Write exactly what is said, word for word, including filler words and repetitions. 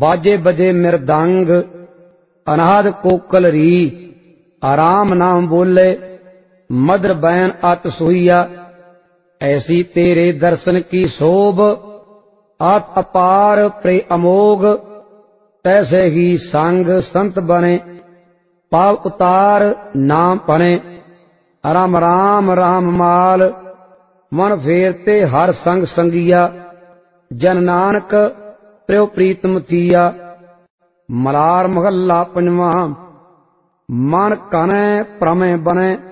बाजे बजे मृदंग अनाद कोकल री। आराम नाम बोले मधुर बैन अत सोईया। ऐसी तेरे दर्शन की शोभ आत अपार प्रे अमोघ। तैसे ही संग संत बने पाव उतार नाम पने। राम राम राम माल मन फेरते हर संग संगिया। जन नानक प्रियो प्रीतम थिया। मलार महला पंजवा मन कने प्रमे बने।